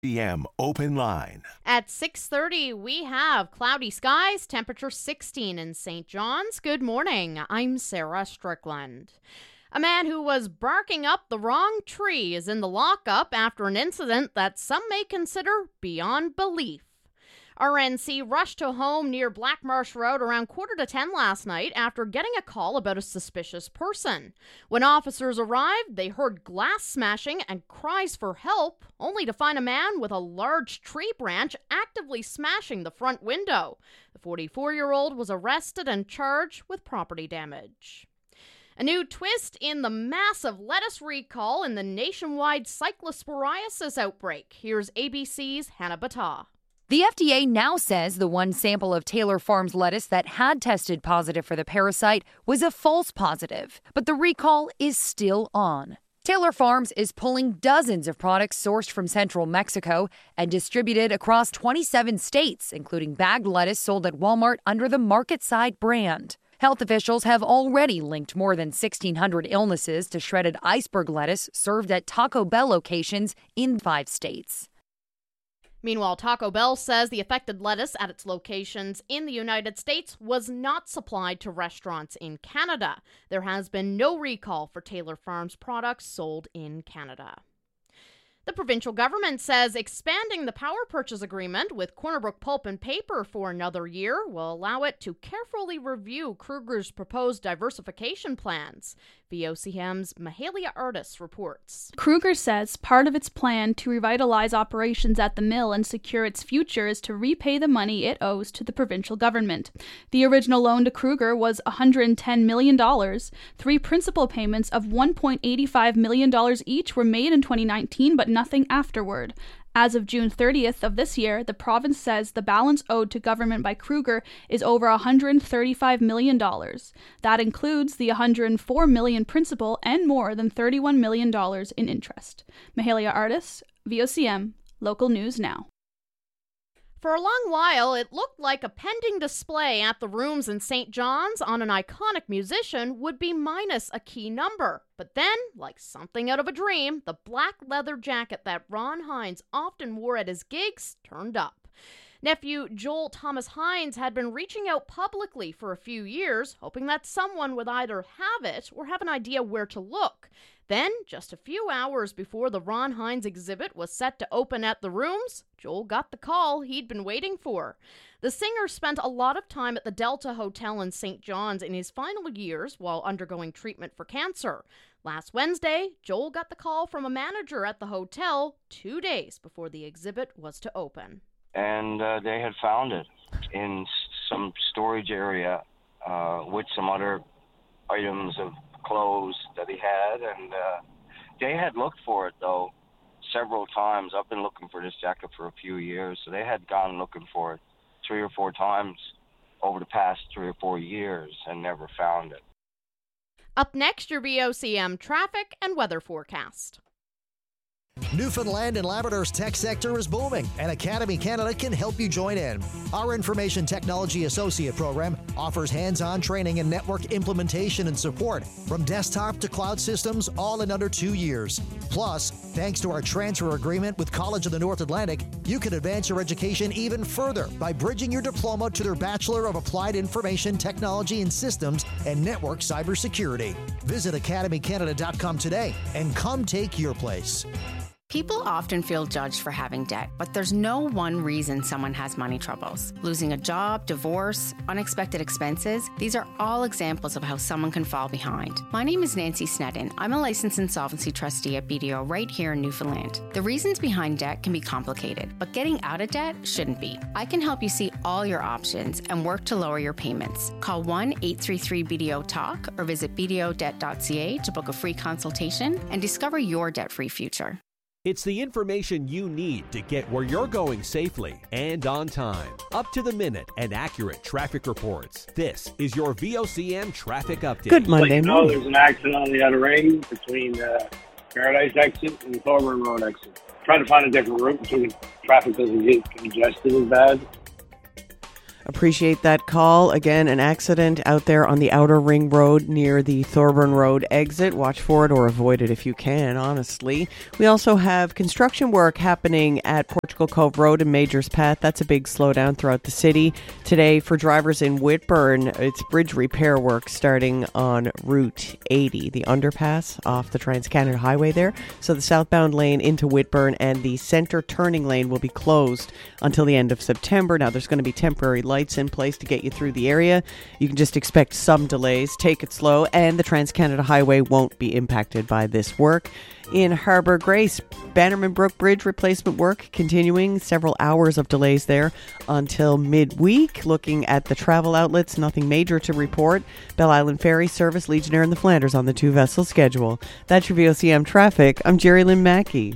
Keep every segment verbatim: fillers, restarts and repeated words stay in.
P M Open Line. At six thirty, we have cloudy skies, temperature sixteen in Saint John's. Good morning. I'm Sarah Strickland. A man who was barking up the wrong tree is in the lockup after an incident that some may consider beyond belief. R N C rushed to a home near Black Marsh Road around quarter to ten last night after getting a call about a suspicious person. When officers arrived, they heard glass smashing and cries for help, only to find a man with a large tree branch actively smashing the front window. The forty-four-year-old was arrested and charged with property damage. A new twist in the massive lettuce recall in the nationwide cyclosporiasis outbreak. Here's A B C's Hannah Battah. The F D A now says the one sample of Taylor Farms lettuce that had tested positive for the parasite was a false positive, but the recall is still on. Taylor Farms is pulling dozens of products sourced from central Mexico and distributed across twenty-seven states, including bagged lettuce sold at Walmart under the Market Side brand. Health officials have already linked more than sixteen hundred illnesses to shredded iceberg lettuce served at Taco Bell locations in five states. Meanwhile, Taco Bell says the affected lettuce at its locations in the United States was not supplied to restaurants in Canada. There has been no recall for Taylor Farms products sold in Canada. The provincial government says expanding the power purchase agreement with Corner Brook Pulp and Paper for another year will allow it to carefully review Kruger's proposed diversification plans. V O C M's Mahalia Artis reports. Kruger says part of its plan to revitalize operations at the mill and secure its future is to repay the money it owes to the provincial government. The original loan to Kruger was one hundred ten million dollars. Three principal payments of one point eight five million dollars each were made in twenty nineteen, but nothing afterward. As of June thirtieth of this year, the province says the balance owed to government by Kruger is over one hundred thirty-five million dollars. That includes the one hundred four million dollars principal and more than thirty-one million dollars in interest. Mahalia Artis, V O C M, Local News Now. For a long while, it looked like a pending display at the rooms in Saint John's on an iconic musician would be minus a key number. But then, like something out of a dream, the black leather jacket that Ron Hynes often wore at his gigs turned up. Nephew Joel Thomas Hynes had been reaching out publicly for a few years, hoping that someone would either have it or have an idea where to look. Then, just a few hours before the Ron Hynes exhibit was set to open at the rooms, Joel got the call he'd been waiting for. The singer spent a lot of time at the Delta Hotel in Saint John's in his final years while undergoing treatment for cancer. Last Wednesday, Joel got the call from a manager at the hotel two days before the exhibit was to open. And uh, they had found it in some storage area uh, with some other items of clothes that he had. And uh, they had looked for it, though, several times. I've been looking for this jacket for a few years, so they had gone looking for it three or four times over the past three or four years and never found it. Up next, your V O C M traffic and weather forecast. Newfoundland and Labrador's tech sector is booming, and Academy Canada can help you join in. Our Information Technology Associate program offers hands-on training in network implementation and support, from desktop to cloud systems, all in under two years. Plus, thanks to our transfer agreement with College of the North Atlantic, you can advance your education even further by bridging your diploma to their Bachelor of Applied Information Technology and Systems and Network Cybersecurity. Visit academy canada dot com today and come take your place. People often feel judged for having debt, but there's no one reason someone has money troubles. Losing a job, divorce, unexpected expenses, these are all examples of how someone can fall behind. My name is Nancy Sneddon. I'm a licensed insolvency trustee at B D O right here in Newfoundland. The reasons behind debt can be complicated, but getting out of debt shouldn't be. I can help you see all your options and work to lower your payments. Call one eight three three B D O talk or visit b d o debt dot c a to book a free consultation and discover your debt-free future. It's the information you need to get where you're going safely and on time. Up to the minute and accurate traffic reports. This is your V O C M Traffic Update. Good Monday you know, morning. There's an accident on the outer ring between the Paradise exit and the Thorburn Road exit. Trying to find a different route so the traffic doesn't get congested as bad. Appreciate that call. Again, an accident out there on the Outer Ring Road near the Thorburn Road exit. Watch for it or avoid it if you can, honestly. We also have construction work happening at Portugal Cove Road and Majors Path. That's a big slowdown throughout the city. Today, for drivers in Whitburn, it's bridge repair work starting on Route eighty, the underpass off the Trans-Canada Highway there. So the southbound lane into Whitburn and the center turning lane will be closed until the end of September. Now, there's going to be temporary lights in place to get you through the area. You can just expect some delays. Take it slow, and the Trans-Canada Highway won't be impacted by this work. In Harbour Grace, Bannerman Brook Bridge replacement work continuing. Several hours of delays there until midweek. Looking at the travel outlets, nothing major to report. Belle Island Ferry service, Legionnaire and the Flanders on the two-vessel schedule. That's your V O C M traffic. I'm Jerry Lynn Mackey.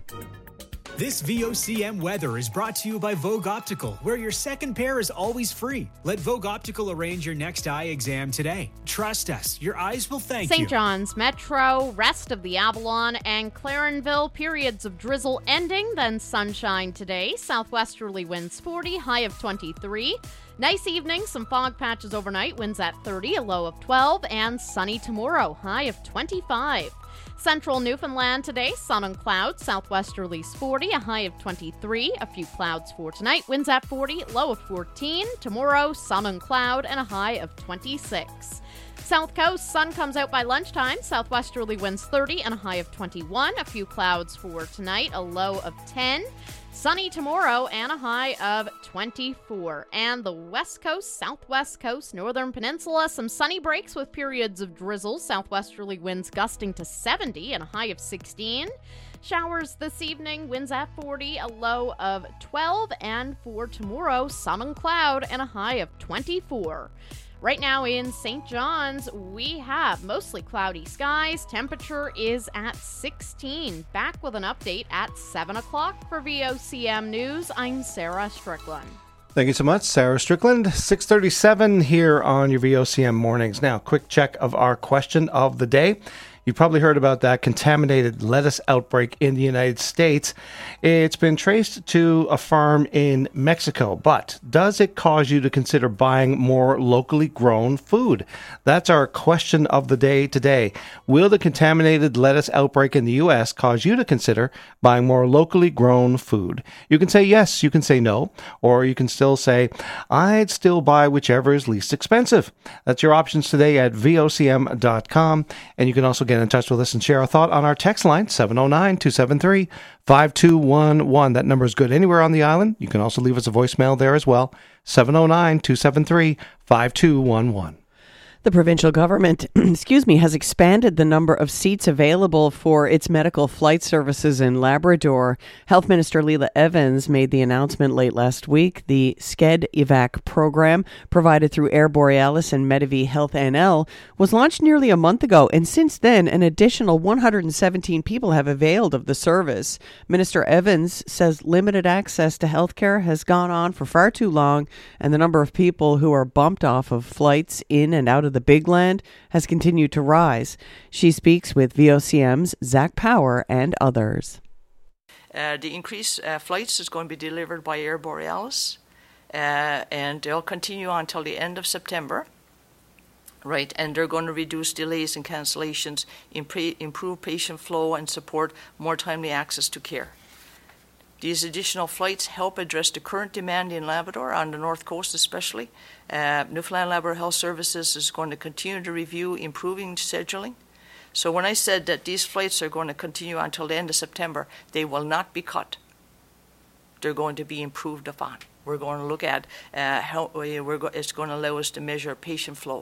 This V O C M weather is brought to you by Vogue Optical, where your second pair is always free. Let Vogue Optical arrange your next eye exam today. Trust us, your eyes will thank you. Saint John's Metro, rest of the Avalon, and Clarenville, periods of drizzle ending, then sunshine today. Southwesterly winds forty, high of twenty-three. Nice evening, some fog patches overnight, winds at thirty, a low of twelve, and sunny tomorrow, high of twenty-five. Central Newfoundland today, sun and clouds, southwesterlies forty, a high of twenty-three. A few clouds for tonight, winds at forty, low of fourteen. Tomorrow, sun and cloud, and a high of twenty-six. South Coast, sun comes out by lunchtime, southwesterly winds thirty, and a high of twenty-one. A few clouds for tonight, a low of ten. Sunny tomorrow and a high of twenty-four. And the West Coast, Southwest Coast, Northern Peninsula, some sunny breaks with periods of drizzle. Southwesterly winds gusting to seventy and a high of sixteen. Showers this evening, winds at forty, a low of twelve. And for tomorrow, sun and cloud and a high of twenty-four. Right now in Saint John's, we have mostly cloudy skies. Temperature is at sixteen. Back with an update at seven o'clock for V O C M News. I'm Sarah Strickland. Thank you so much, Sarah Strickland. six thirty-seven here on your V O C M Mornings. Now, quick check of our question of the day. You've probably heard about that contaminated lettuce outbreak in the United States. It's been traced to a farm in Mexico, but does it cause you to consider buying more locally grown food? That's our question of the day today. Will the contaminated lettuce outbreak in the U S cause you to consider buying more locally grown food? You can say yes, you can say no, or you can still say, I'd still buy whichever is least expensive. That's your options today at V O C M dot com, and you can also get in touch with us and share a thought on our text line, seven oh nine, two seven three, five two one one. That number is good anywhere on the island. You can also leave us a voicemail there as well, seven oh nine, two seven three, five two one one. The provincial government, excuse me, has expanded the number of seats available for its medical flight services in Labrador. Health Minister Leela Evans made the announcement late last week. The SCED Evac program, provided through Air Borealis and Medivie Health N L, was launched nearly a month ago, and since then, an additional one hundred seventeen people have availed of the service. Minister Evans says limited access to healthcare has gone on for far too long, and the number of people who are bumped off of flights in and out of the Big Land has continued to rise. She speaks with V O C M's Zach Power and others. Uh, the increased uh, flights is going to be delivered by Air Borealis, uh, and they'll continue until the end of September. Right, and they're going to reduce delays and cancellations, impre- improve patient flow, and support more timely access to care. These additional flights help address the current demand in Labrador, on the North Coast especially. Uh, Newfoundland Labrador Health Services is going to continue to review improving scheduling. So when I said that these flights are going to continue until the end of September, they will not be cut. They're going to be improved upon. We're going to look at uh, how we're go- it's going to allow us to measure patient flow.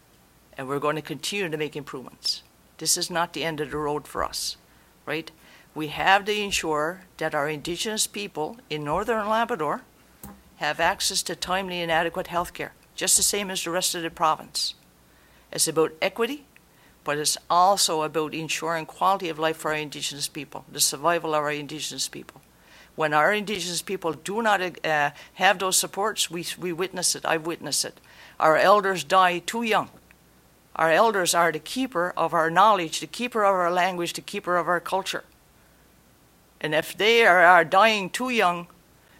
And we're going to continue to make improvements. This is not the end of the road for us, right? We have to ensure that our Indigenous people in Northern Labrador have access to timely and adequate health care, just the same as the rest of the province. It's about equity, but it's also about ensuring quality of life for our Indigenous people, the survival of our Indigenous people. When our Indigenous people do not uh, have those supports, we, we witness it. I've witnessed it. Our elders die too young. Our elders are the keeper of our knowledge, the keeper of our language, the keeper of our culture. And if they are, are dying too young,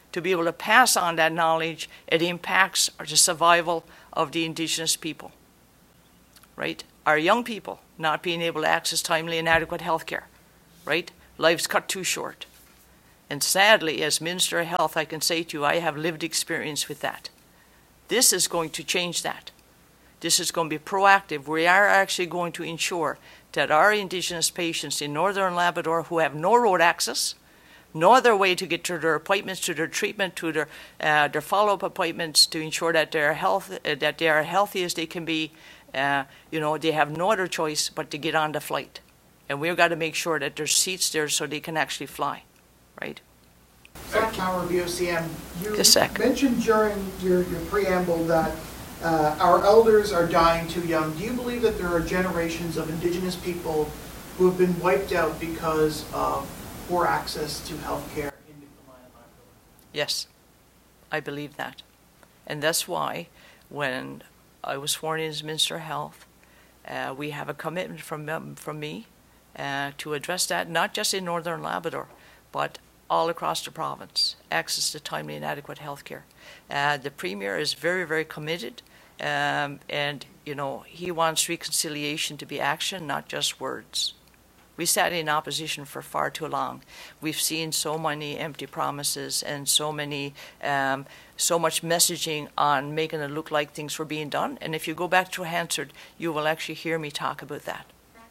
to be able to pass on that knowledge. It impacts the survival of the Indigenous people, right? Our young people not being able to access timely and adequate health care, right? Lives cut too short. And sadly, as Minister of Health, I can say to you, I have lived experience with that. This is going to change that. This is going to be proactive. We are actually going to ensure that our Indigenous patients in Northern Labrador who have no road access, no other way to get to their appointments, to their treatment, to their uh, their follow-up appointments, to ensure that they're health, uh, that they are healthy as they can be, uh, you know, they have no other choice but to get on the flight. And we've got to make sure that there's seats there so they can actually fly. Right. Zach Power, V O C M. You sec. mentioned during your, your preamble that uh, our elders are dying too young. Do you believe that there are generations of Indigenous people who have been wiped out because of poor access to health care in Newfoundland and Labrador? Yes, I believe that. And that's why when I was sworn in as Minister of Health, uh, we have a commitment from, um, from me uh, to address that, not just in Northern Labrador, but all across the province, access to timely and adequate health care. Uh, the Premier is very, very committed, um, and, you know, he wants reconciliation to be action, not just words. We sat in opposition for far too long. We've seen so many empty promises and so many, um, so much messaging on making it look like things were being done. And if you go back to Hansard, you will actually hear me talk about that.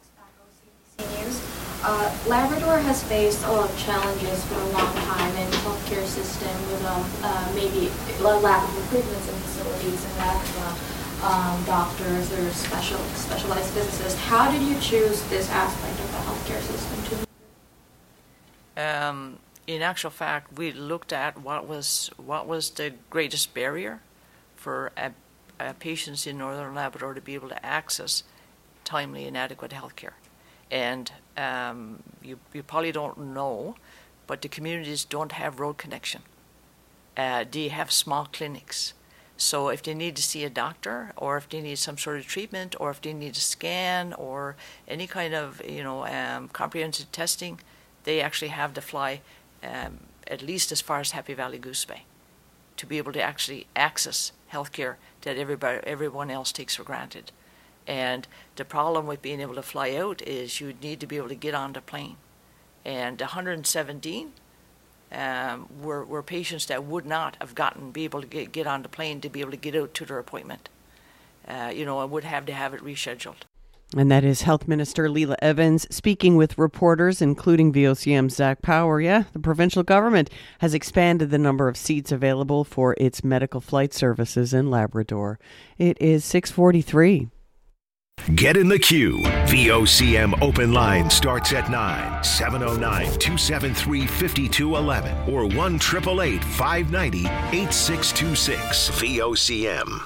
Uh, Labrador has faced a lot of challenges for a long time in the healthcare system with um, uh, maybe a lack of improvements in facilities and lack of uh, um, doctors or special specialized physicists. How did you choose this aspect of the healthcare system to? Um, in actual fact, we looked at what was what was the greatest barrier for uh, uh, patients in Northern Labrador to be able to access timely and adequate health care. And um, you, you probably don't know, but the communities don't have road connection. Uh, they have small clinics. So if they need to see a doctor, or if they need some sort of treatment, or if they need a scan, or any kind of, you know, um, comprehensive testing, they actually have to fly um, at least as far as Happy Valley Goose Bay to be able to actually access health care that everybody, everyone else takes for granted. And the problem with being able to fly out is you need to be able to get on the plane. And one hundred seventeen um, were, were patients that would not have gotten, be able to get, get on the plane to be able to get out to their appointment. Uh, you know, and would have to have it rescheduled. And that is Health Minister Leela Evans speaking with reporters, including V O C M's Zach Power. Yeah, the provincial government has expanded the number of seats available for its medical flight services in Labrador. It is six forty-three. Get in the queue. V O C M Open Line starts at nine, seven oh nine, two seven three, five two one one or one eight eight eight, five nine zero, eight six two six. V O C M.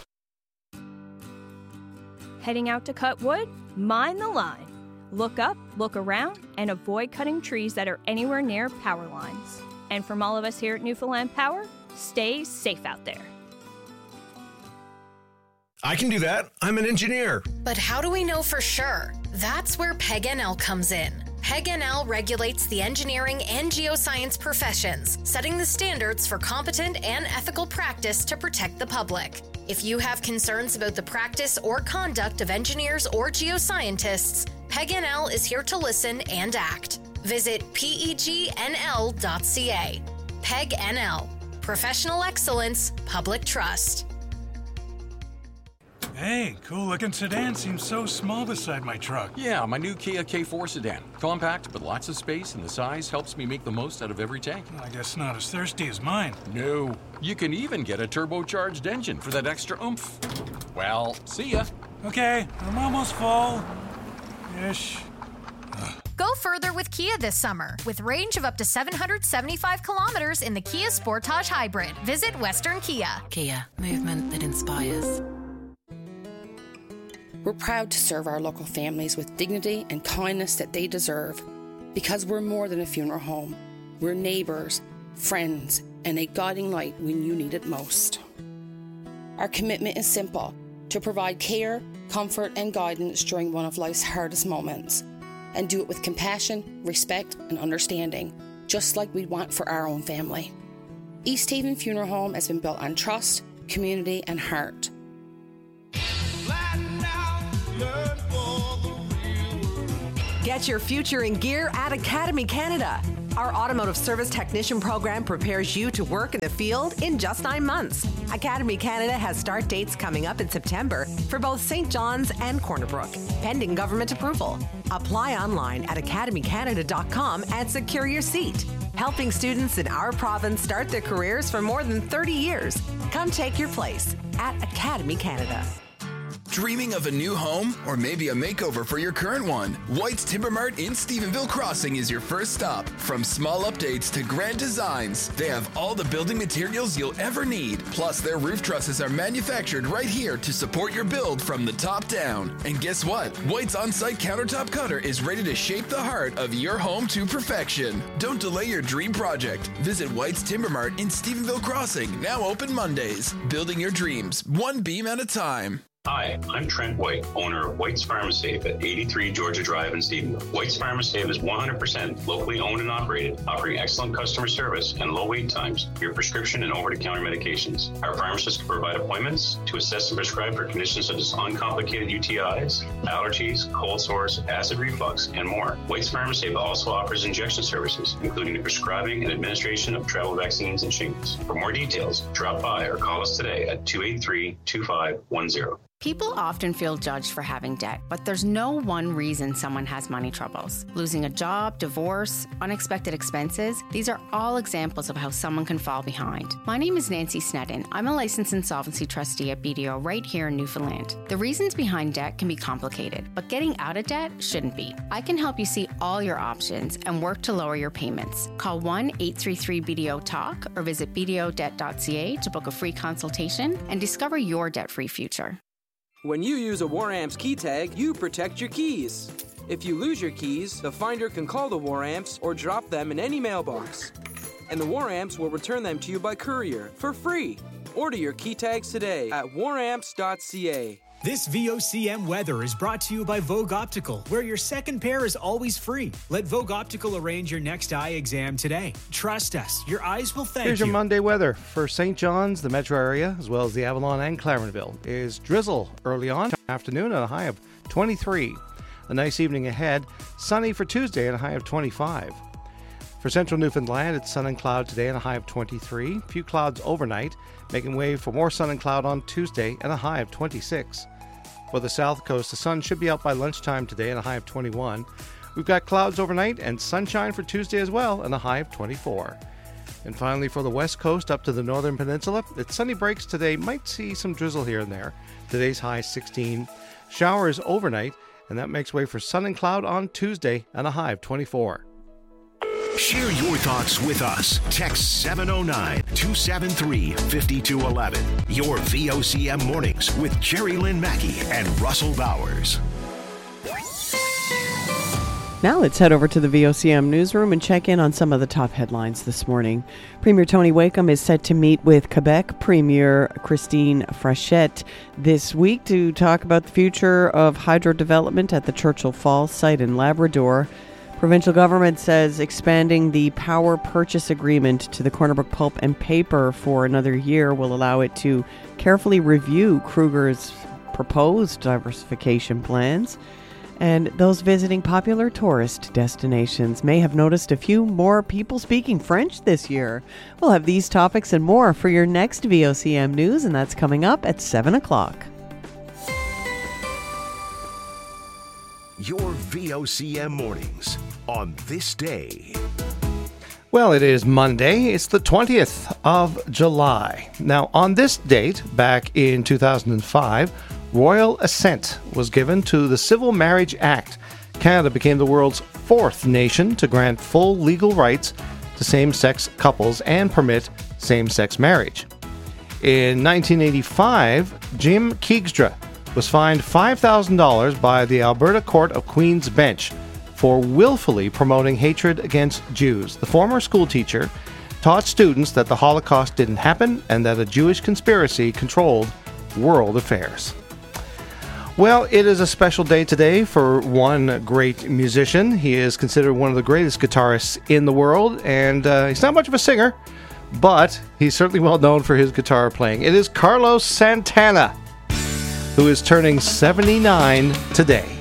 Heading out to cut wood? Mind the line. Look up, look around, and avoid cutting trees that are anywhere near power lines. And from all of us here at Newfoundland Power, stay safe out there. I can do that. I'm an engineer. But how do we know for sure? That's where P E G N L comes in. P E G N L regulates the engineering and geoscience professions, setting the standards for competent and ethical practice to protect the public. If you have concerns about the practice or conduct of engineers or geoscientists, P E G N L is here to listen and act. Visit P E G N L dot C A. P E G N L. Professional excellence, public trust. Hey, cool-looking sedan seems so small beside my truck. Yeah, my new Kia K four sedan. Compact, but lots of space, and the size helps me make the most out of every tank. I guess not as thirsty as mine. No. You can even get a turbocharged engine for that extra oomph. Well, see ya. Okay, I'm almost full. Ish. Go further with Kia this summer. With range of up to seven hundred seventy-five kilometers in the Kia Sportage Hybrid. Visit Western Kia. Kia, movement that inspires. We're proud to serve our local families with dignity and kindness that they deserve, because we're more than a funeral home. We're neighbours, friends, and a guiding light when you need it most. Our commitment is simple: to provide care, comfort, and guidance during one of life's hardest moments, and do it with compassion, respect, and understanding, just like we'd want for our own family. East Haven Funeral Home has been built on trust, community, and heart. Get your future in gear at Academy Canada. Our automotive service technician program prepares you to work in the field in just nine months. Academy Canada has start dates coming up in September for both Saint John's and Corner Brook, pending government approval. Apply online at academy canada dot com and secure your seat. Helping students in our province start their careers for more than thirty years. Come take your place at Academy Canada. Dreaming of a new home or maybe a makeover for your current one? White's Timber Mart in Stephenville Crossing is your first stop. From small updates to grand designs, they have all the building materials you'll ever need. Plus, their roof trusses are manufactured right here to support your build from the top down. And guess what? White's on-site countertop cutter is ready to shape the heart of your home to perfection. Don't delay your dream project. Visit White's Timber Mart in Stephenville Crossing, now open Mondays. Building your dreams, one beam at a time. Hi, I'm Trent White, owner of White's Pharmasafe at eighty-three Georgia Drive in Stephenville. White's Pharmasafe is one hundred percent locally owned and operated, offering excellent customer service and low wait times for your prescription and over-the-counter medications. Our pharmacists can provide appointments to assess and prescribe for conditions such as uncomplicated U T Is, allergies, cold sores, acid reflux, and more. White's Pharmasafe also offers injection services, including the prescribing and administration of travel vaccines and shingles. For more details, drop by or call us today at two eight three, two five one zero. People often feel judged for having debt, but there's no one reason someone has money troubles. Losing a job, divorce, unexpected expenses, these are all examples of how someone can fall behind. My name is Nancy Sneddon. I'm a licensed insolvency trustee at B D O right here in Newfoundland. The reasons behind debt can be complicated, but getting out of debt shouldn't be. I can help you see all your options and work to lower your payments. Call one eight three three B D O talk or visit b d o debt dot c a to book a free consultation and discover your debt-free future. When you use a WarAmps key tag, you protect your keys. If you lose your keys, the finder can call the WarAmps or drop them in any mailbox. And the WarAmps will return them to you by courier for free. Order your key tags today at war amps dot c a. This V O C M weather is brought to you by Vogue Optical, where your second pair is always free. Let Vogue Optical arrange your next eye exam today. Trust us, your eyes will thank you. Here's your Monday weather for Saint John's, the metro area, as well as the Avalon and Clarenville. Is drizzle early on, afternoon at a high of twenty-three. A nice evening ahead, sunny for Tuesday at a high of twenty-five. For central Newfoundland, it's sun and cloud today and a high of twenty-three. A few clouds overnight, making way for more sun and cloud on Tuesday and a high of twenty-six. For the south coast, the sun should be out by lunchtime today and a high of twenty-one. We've got clouds overnight and sunshine for Tuesday as well and a high of twenty-four. And finally, for the west coast up to the northern peninsula, it's sunny breaks today. Might see some drizzle here and there. Today's high sixteen. Showers overnight, and that makes way for sun and cloud on Tuesday and a high of twenty-four. Share your thoughts with us. Text seven oh nine, two seven three, five two one one. Your V O C M Mornings with Jerry Lynn Mackey and Russell Bowers. Now let's head over to the V O C M newsroom and check in on some of the top headlines this morning. Premier Tony Wakeham is set to meet with Quebec Premier Christine Frechette this week to talk about the future of hydro development at the Churchill Falls site in Labrador. Provincial government says expanding the power purchase agreement to the Corner Brook Pulp and Paper for another year will allow it to carefully review Kruger's proposed diversification plans. And those visiting popular tourist destinations may have noticed a few more people speaking French this year. We'll have these topics and more for your next V O C M News, and that's coming up at seven o'clock. Your V O C M Mornings on this day. Well, it is Monday. It's the twentieth of July. Now, on this date, back in two thousand five, royal assent was given to the Civil Marriage Act. Canada became the world's fourth nation to grant full legal rights to same-sex couples and permit same-sex marriage. In nineteen eighty-five, Jim Keegstra was fined five thousand dollars by the Alberta Court of Queen's Bench for willfully promoting hatred against Jews. The former schoolteacher taught students that the Holocaust didn't happen and that a Jewish conspiracy controlled world affairs. Well, it is a special day today for one great musician. He is considered one of the greatest guitarists in the world, and uh, he's not much of a singer, but he's certainly well known for his guitar playing. It is Carlos Santana, who is turning seventy-nine today.